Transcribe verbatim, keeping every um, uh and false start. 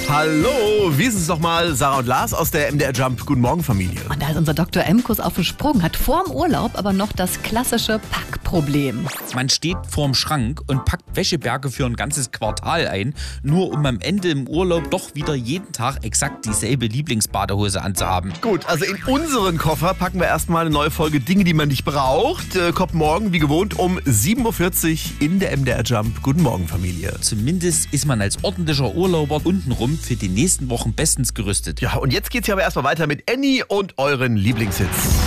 Hallo, wie ist es doch mal, Sarah und Lars aus der M D R Jump. Guten Morgen, Familie. Und da ist unser Doktor M-Kuss auf dem Sprung, hat vorm Urlaub aber noch das klassische Packproblem. Man steht vorm Schrank und packt Wäscheberge für ein ganzes Quartal ein, nur um am Ende im Urlaub doch wieder jeden Tag exakt dieselbe Lieblingsbadehose anzuhaben. Gut, also in unseren Koffer packen wir erstmal eine neue Folge Dinge, die man nicht braucht. Äh, kommt morgen, wie gewohnt, um sieben Uhr vierzig in der M D R Jump. Guten Morgen, Familie. Zumindest ist man als ordentlicher Urlauber untenrum für die nächsten Wochen bestens gerüstet. Ja, und jetzt geht's hier aber erstmal weiter mit Annie und euren Lieblingshits.